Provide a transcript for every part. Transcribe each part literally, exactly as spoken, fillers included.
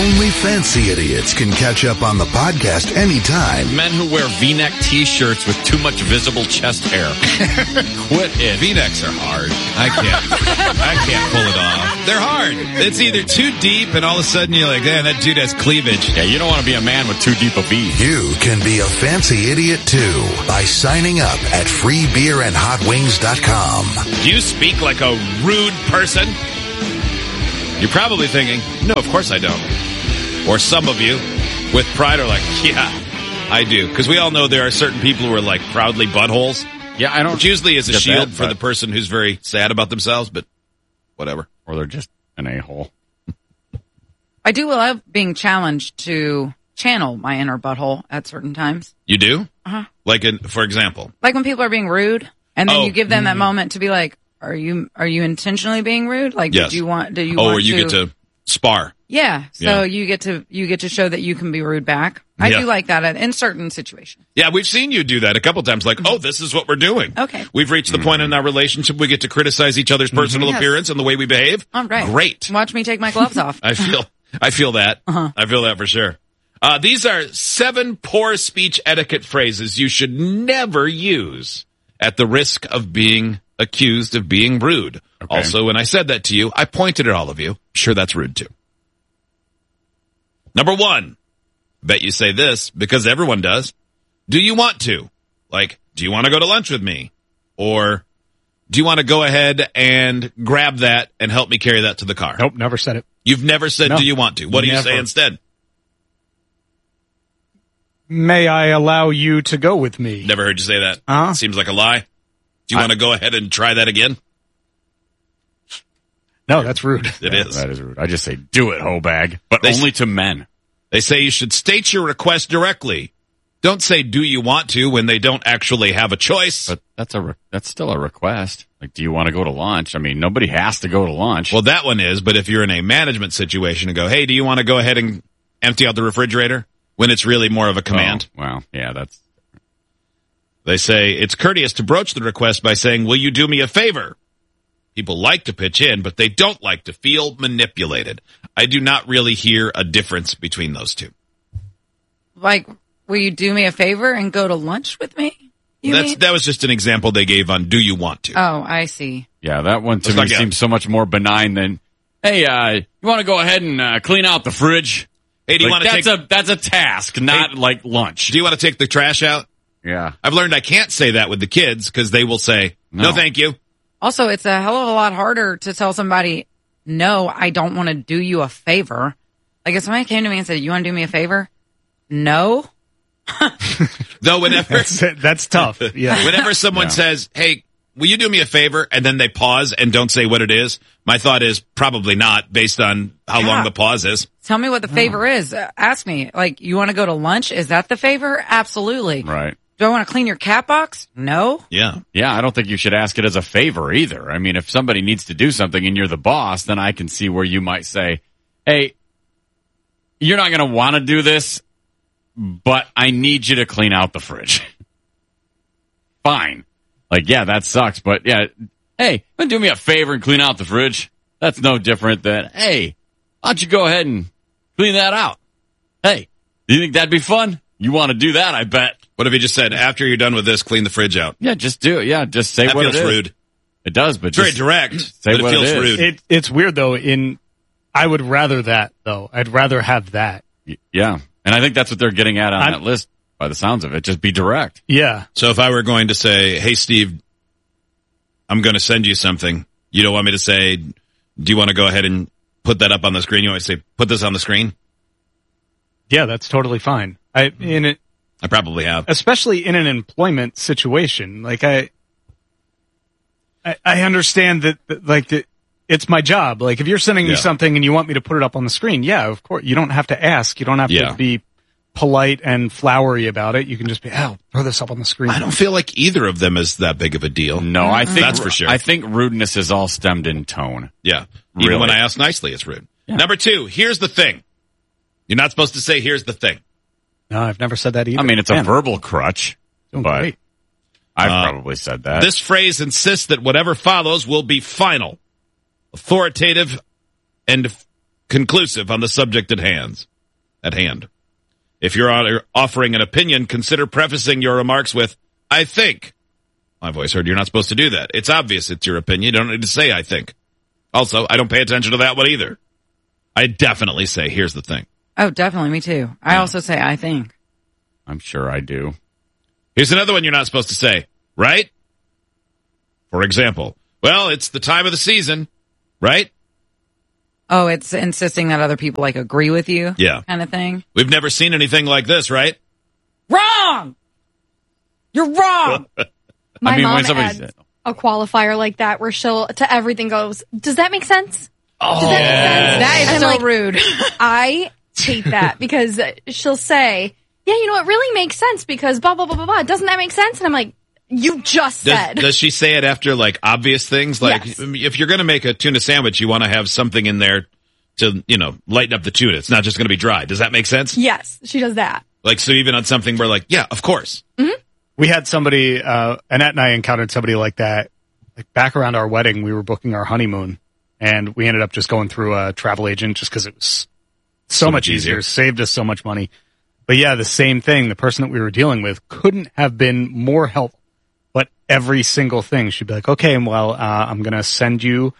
Only fancy idiots can catch up on the podcast anytime. Men who wear V-neck T-shirts with too much visible chest hair. Quit it. V-necks are hard. I can't. I can't pull it off. They're hard. It's either too deep, and all of a sudden you're like, man, that dude has cleavage. Yeah, you don't want to be a man with too deep a V. You can be a fancy idiot too by signing up at free beer and hot wings dot com. Do you speak like a rude person? You're probably thinking, no, of course I don't. Or some of you with pride are like, yeah, I do. Because we all know there are certain people who are like proudly buttholes. Yeah, I don't. Which usually is a get shield that, for the person who's very sad about themselves, but whatever. Or they're just an a-hole. I do love being challenged to channel my inner butthole at certain times. You do? Uh-huh. Like, in, for example? Like when people are being rude, and then Oh. you give them that moment to be like, Are you are you intentionally being rude? Like, Yes. do you want? Do you Oh, want or you to, get to spar. Yeah. So Yeah. you get to you get to show that you can be rude back. I Yeah. do like that at, in certain situations. Yeah, we've seen you do that a couple times. Like, oh, this is what we're doing. Okay. We've reached the point in our relationship we get to criticize each other's personal Yes. appearance and the way we behave. All right. Great. Watch me take my gloves off. I feel, I feel that. Uh-huh. I feel that for sure. Uh, these are seven poor speech etiquette phrases you should never use at the risk of being accused of being rude. Okay. Also, when I said that to you, I pointed at all of you. Sure, that's rude too. Number one. Bet you say this because everyone does. Do you want to? Like, do you want to go to lunch with me? Or do you want to go ahead and grab that and help me carry that to the car? Nope, never said it. You've never said, No. do you want to? What do you Never. say instead? May I allow you to go with me? Never heard you say that. Uh-huh. Seems like a lie. Do you want to go ahead and try that again? No, that's rude. It Yeah, is. That is rude. I just say, do it, hoe bag. But They- only to men. They say you should state your request directly. Don't say, do you want to, when they don't actually have a choice. But that's a re- that's still a request. Like, do you want to go to lunch? I mean, nobody has to go to lunch. Well, that one is, but if you're in a management situation and go, hey, do you want to go ahead and empty out the refrigerator? When it's really more of a command. Oh, well, yeah, that's... They say it's courteous to broach the request by saying, will you do me a favor? People like to pitch in, but they don't like to feel manipulated. I do not really hear a difference between those two. Like, will you do me a favor and go to lunch with me? You That's mean? That was just an example they gave on do you want to. Oh, I see. Yeah, that one to It's me like a- seems so much more benign than, hey, uh, you want to go ahead and uh, clean out the fridge? Hey, do you Like, want to that's take a that's a task, not Hey, like lunch. do you want to take the trash out? Yeah. I've learned I can't say that with the kids because they will say, no. No. thank you. Also, it's a hell of a lot harder to tell somebody, no, I don't want to do you a favor. Like if somebody came to me and said, you want to do me a favor? No. Though whenever, That's, that's tough. Yeah. whenever someone Yeah. says, hey, will you do me a favor? And then they pause and don't say what it is. My thought is probably not based on how Yeah. long the pause is. Tell me what the favor is. Uh, ask me. Like, you want to go to lunch? Is that the favor? Absolutely. Right. Do I want to clean your cat box? No. Yeah. Yeah, I don't think you should ask it as a favor either. I mean, if somebody needs to do something and you're the boss, then I can see where you might say, hey, you're not going to want to do this, but I need you to clean out the fridge. Fine. Like, yeah, that sucks, but yeah, hey, want to do me a favor and clean out the fridge? That's no different than, hey, why don't you go ahead and clean that out? Hey, do you think that'd be fun? You want to do that, I bet. What if you just said, after you're done with this, clean the fridge out? Yeah, just do it. Yeah, just say That what feels it is. rude. It does, but It's very just direct, say but it what it feels is. rude. It, it's weird though. In I would rather that though. I'd rather have that. Yeah. And I think that's what they're getting at on I'm- that list by the sounds of it. Just be direct. Yeah. So if I were going to say, hey, Steve, I'm going to send you something. You don't want me to say, do you want to go ahead and put that up on the screen? You want to say, put this on the screen? Yeah, that's totally fine. I in it, I probably have. especially in an employment situation. Like I, I, I understand that, that like that it's my job. Like if you're sending me Yeah. something and you want me to put it up on the screen, yeah, of course. You don't have to ask. You don't have Yeah. to be polite and flowery about it. You can just be, oh, throw this up on the screen. I don't feel like either of them is that big of a deal. No, I think That's for sure. I think rudeness is all stemmed in tone. Yeah. Even Really? when I ask nicely, it's rude. Yeah. Number two, here's the thing. You're not supposed to say, here's the thing. No, I've never said that either. I mean, it's a Man, verbal crutch, doing but great. I've Uh, probably said that. This phrase insists that whatever follows will be final, authoritative, and f- conclusive on the subject at hand. At hand. If you're offering an opinion, consider prefacing your remarks with, I think. My voice heard you're not supposed to do that. It's obvious it's your opinion. You don't need to say, I think. Also, I don't pay attention to that one either. I definitely say, here's the thing. Oh, definitely. Me too. I Yeah. also say, I think. I'm sure I do. Here's another one you're not supposed to say, right? For example, well, it's the time of the season, right? Oh, it's insisting that other people like agree with you. Yeah. Kind of thing. We've never seen anything like this, right? Wrong! You're wrong! My I mean, mom when somebody adds said- a qualifier like that where she'll, to everything goes, does that make sense? Oh, Does that make sense? That is And I'm so like, rude. I hate that because she'll say, yeah, you know, it really makes sense because blah, blah, blah, blah, blah. Doesn't that make sense? And I'm like, you just Does, said. does she say it after like obvious things? Like Yes. if you're going to make a tuna sandwich, you want to have something in there to, you know, lighten up the tuna. It's not just going to be dry. Does that make sense? Yes, she does that. Like, so even on something where like, yeah, of course. We had somebody, uh, Annette and I encountered somebody like that. Like back around our wedding, we were booking our honeymoon, and we ended up just going through a travel agent just because it was so, So much much easier, easier. saved us so much money. But yeah, the same thing. The person that we were dealing with couldn't have been more helpful. But every single thing, she'd be like, okay, well, uh, I'm going to send you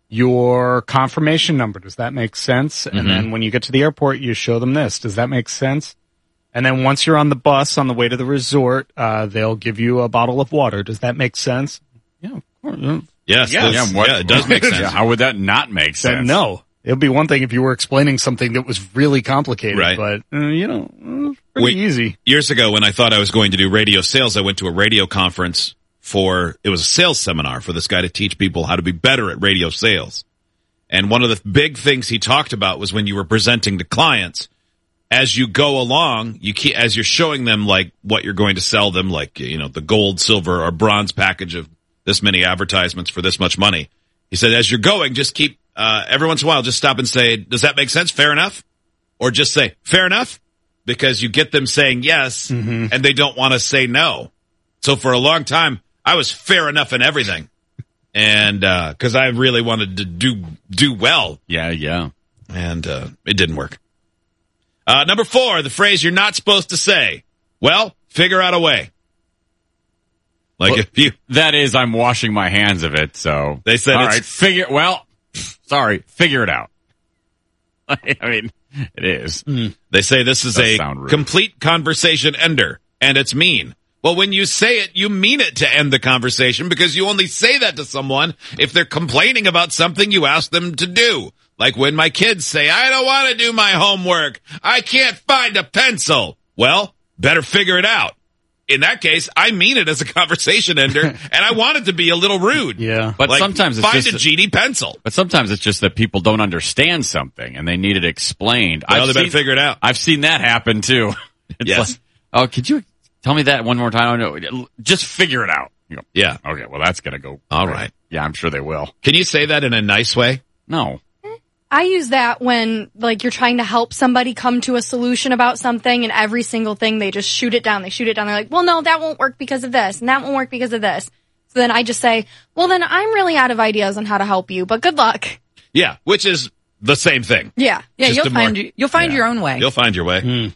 your confirmation number. Does that make sense? And then when you get to the airport, you show them this. Does that make sense? And then once you're on the bus on the way to the resort, uh, they'll give you a bottle of water. Does that make sense? Yeah, of course. Uh, Yes. Yeah. this- what- yeah, it does make sense. Yeah, how would that not make Then sense? no. It'd be one thing if you were explaining something that was really complicated, Right. but, uh, you know, uh, it's pretty Wait. easy. Years ago when I thought I was going to do radio sales, I went to a radio conference for, it was a sales seminar for this guy to teach people how to be better at radio sales. And one of the big things he talked about was when you were presenting to clients, as you go along, you keep, as you're showing them like what you're going to sell them, like, you know, the gold, silver, or bronze package of this many advertisements for this much money. He said, as you're going, just keep, uh, every once in a while, just stop and say, does that make sense? Fair enough? Or just say, fair enough? Because you get them saying yes, and they don't want to say no. So for a long time, I was fair enough in everything. And, uh, cause I really wanted to do, do well. Yeah, yeah. And, uh, it didn't work. Uh, number four, the phrase you're not supposed to say. Well, figure out a way. Like Well, if you, That is, I'm washing my hands of it, so. They said all it's- right, figure, well, sorry, figure it out. I mean, it is. they say this is Does a sound rude. complete conversation ender, and it's mean. Well, when you say it, you mean it to end the conversation because you only say that to someone if they're complaining about something you asked them to do. Like when my kids say, I don't want to do my homework. I can't find a pencil. Well, better figure it out. In that case, I mean it as a conversation ender, and I want it to be a little rude. Yeah. But Like, sometimes it's find just a G D pencil. But sometimes it's just that people don't understand something and they need it explained. Well, I've they better seen- figure it out. I've seen that happen too. It's Yes. like, oh, could you tell me that one more time? Oh, no, just figure it out. You go, Yeah. okay, well, that's going to go. All right. Yeah, I'm sure they will. Can you say that in a nice way? No. I use that when, like, you're trying to help somebody come to a solution about something, and every single thing, they just shoot it down. They shoot it down. They're like, well, no, that won't work because of this, and that won't work because of this. So then I just say, well, then I'm really out of ideas on how to help you, but good luck. Yeah, which is the same thing. Yeah. Yeah, Just you'll a more- find you, you'll find your own way. You'll find your way.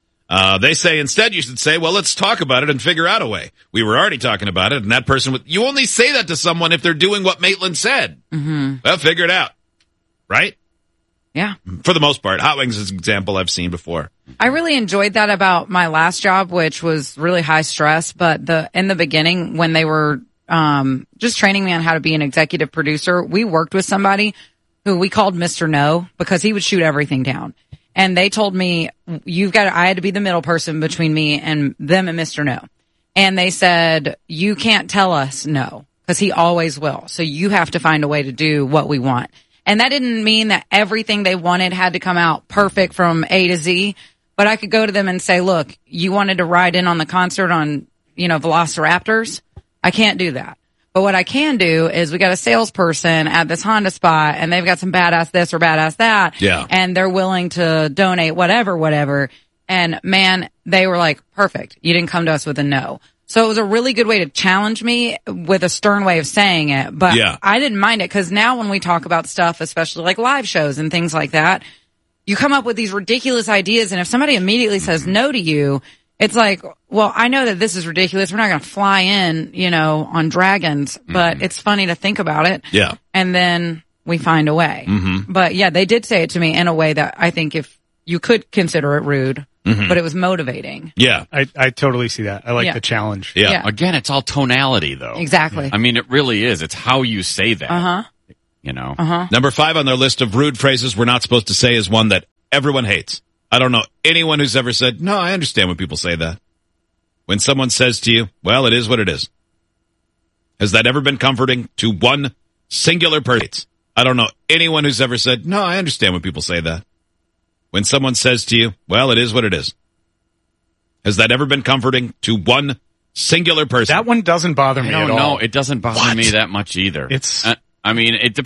Uh, they say instead you should say, well, let's talk about it and figure out a way. We were already talking about it, and that person would, you only say that to someone if they're doing what Maitland said. Mm-hmm. Well, figure it out. Right? Yeah. For the most part. Hot Wings is an example I've seen before. I really enjoyed that about my last job, which was really high stress. But the in the beginning, when they were um, just training me on how to be an executive producer, we worked with somebody who we called Mister No because he would shoot everything down. And they told me, you've got, I had to be the middle person between me and them and Mister No. And they said, you can't tell us no because he always will. So you have to find a way to do what we want. And that didn't mean that everything they wanted had to come out perfect from A to Z, but I could go to them and say, look, you wanted to ride in on the concert on, you know, Velociraptors. I can't do that. But what I can do is we got a salesperson at this Honda spot and they've got some badass this or badass that. Yeah. And they're willing to donate whatever, whatever. And man, they were like, perfect. You didn't come to us with a no. So it was a really good way to challenge me with a stern way of saying it. But Yeah. I didn't mind it because now when we talk about stuff, especially like live shows and things like that, you come up with these ridiculous ideas. And if somebody immediately says no to you, it's like, well, I know that this is ridiculous. We're not going to fly in, you know, on dragons, but mm-hmm. it's funny to think about it. Yeah. And then we find a way. Mm-hmm. But yeah, they did say it to me in a way that I think if you could consider it rude, mm-hmm. but it was motivating. Yeah. I, I totally see that. I like Yeah. the challenge. Yeah. Yeah. Again, it's all tonality, though. Exactly. I mean, it really is. It's how you say that. Uh-huh. You know? Uh-huh. Number five on their list of rude phrases we're not supposed to say is one that everyone hates. I don't know anyone who's ever said, no, I understand when people say that. When someone says to you, well, it is what it is. Has that ever been comforting to one singular person? I don't know anyone who's ever said, no, I understand when people say that. When someone says to you, well, it is what it is. Has that ever been comforting to one singular person? That one doesn't bother me No, at all. no, it doesn't bother What? me that much either. It's- Uh, I mean, it depends.